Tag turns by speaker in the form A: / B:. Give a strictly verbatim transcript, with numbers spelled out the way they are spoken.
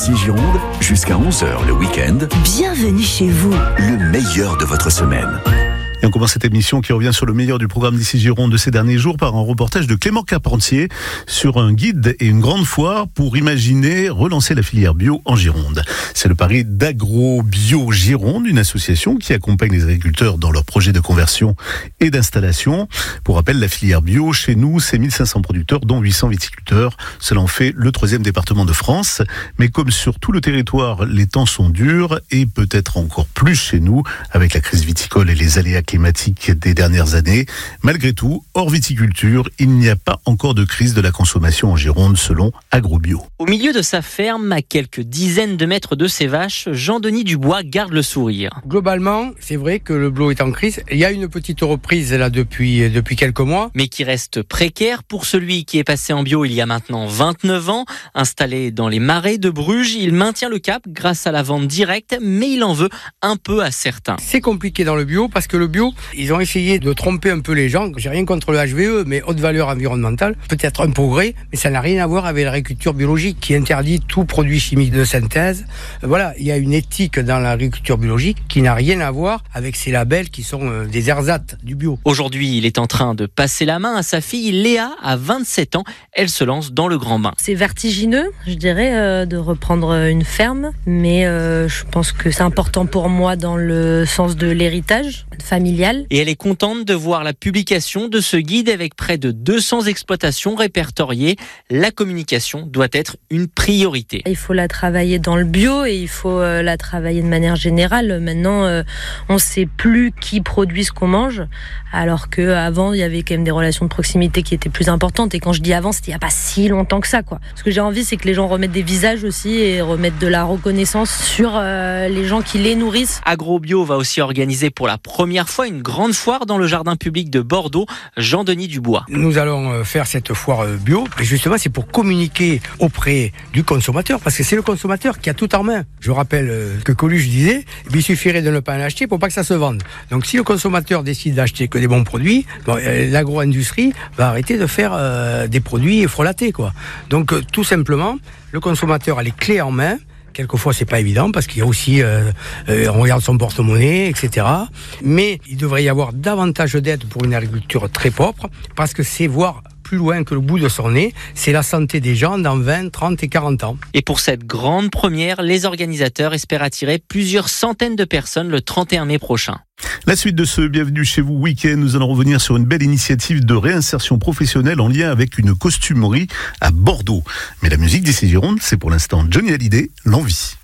A: d'ici Gironde, jusqu'à onze heures le week-end.
B: Bienvenue chez vous.
A: Le meilleur de votre semaine.
C: Et on commence cette émission qui revient sur le meilleur du programme d'ici Gironde de ces derniers jours par un reportage de Clément Carpentier sur un guide et une grande foire pour imaginer relancer la filière bio en Gironde. C'est le pari d'Agro-Bio Gironde, une association qui accompagne les agriculteurs dans leurs projets de conversion et d'installation. Pour rappel, la filière bio, chez nous, c'est mille cinq cents producteurs, dont huit cents viticulteurs. Cela en fait le troisième département de France. Mais comme sur tout le territoire, les temps sont durs et peut-être encore plus chez nous, avec la crise viticole et les aléas climatique des dernières années. Malgré tout, hors viticulture, il n'y a pas encore de crise de la consommation en Gironde selon Agro-Bio.
D: Au milieu de sa ferme, à quelques dizaines de mètres de ses vaches, Jean-Denis Dubois garde le sourire.
E: Globalement, c'est vrai que le bio est en crise. Il y a une petite reprise là depuis, depuis quelques mois.
D: Mais qui reste précaire pour celui qui est passé en bio il y a maintenant vingt-neuf ans. Installé dans les marais de Bruges, il maintient le cap grâce à la vente directe, mais il en veut un peu à certains.
E: C'est compliqué dans le bio parce que le bio, ils ont essayé de tromper un peu les gens. J'ai rien contre le H V E, mais haute valeur environnementale, peut-être un progrès, mais ça n'a rien à voir avec l'agriculture biologique qui interdit tout produit chimique de synthèse. Voilà, il y a une éthique dans l'agriculture biologique qui n'a rien à voir avec ces labels qui sont des ersatz du bio.
D: Aujourd'hui, il est en train de passer la main à sa fille Léa, à vingt-sept ans. Elle se lance dans le grand bain.
F: C'est vertigineux, je dirais, euh, de reprendre une ferme, mais euh, je pense que c'est important pour moi dans le sens de l'héritage familial.
D: Et elle est contente de voir la publication de ce guide avec près de deux cents exploitations répertoriées. La communication doit être une priorité.
F: Il faut la travailler dans le bio et il faut euh, la travailler de manière générale. Maintenant, euh, on ne sait plus qui produit ce qu'on mange, alors qu'avant, il y avait quand même des relations de proximité qui étaient plus importantes. Et quand je dis avant, c'était il n'y a pas si longtemps que ça, quoi. Ce que j'ai envie, c'est que les gens remettent des visages aussi et remettent de la reconnaissance sur euh, les gens qui les nourrissent.
D: Agro-Bio va aussi organiser pour la première fois une grande foire dans le jardin public de Bordeaux. Jean-Denis Dubois.
E: Nous allons faire cette foire bio, et justement c'est pour communiquer auprès du consommateur, parce que c'est le consommateur qui a tout en main. Je rappelle que Coluche disait, il suffirait de ne pas en acheter pour pas que ça se vende. Donc si le consommateur décide d'acheter que des bons produits, bon, l'agro-industrie va arrêter de faire euh, des produits frelatés, quoi. Donc euh, tout simplement, le consommateur a les clés en main. Quelquefois, c'est pas évident parce qu'il y a aussi, euh, euh, on regarde son porte-monnaie, et cetera. Mais il devrait y avoir davantage d'aide pour une agriculture très propre parce que c'est voir plus loin que le bout de son nez, c'est la santé des gens dans vingt, trente et quarante ans.
D: Et pour cette grande première, les organisateurs espèrent attirer plusieurs centaines de personnes le trente et un mai prochain.
C: La suite de ce Bienvenue chez vous week-end, nous allons revenir sur une belle initiative de réinsertion professionnelle en lien avec une costumerie à Bordeaux. Mais la musique d'ici Gironde, c'est pour l'instant Johnny Hallyday, L'Envie.